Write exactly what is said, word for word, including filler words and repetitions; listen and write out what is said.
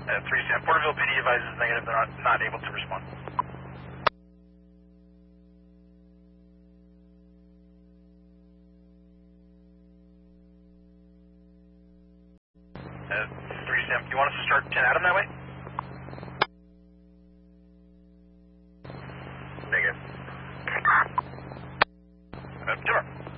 Uh, three Sam, Porterville P D advises negative, they're not, not able to respond. Uh, three Sam, you want us to start ten Adam that way?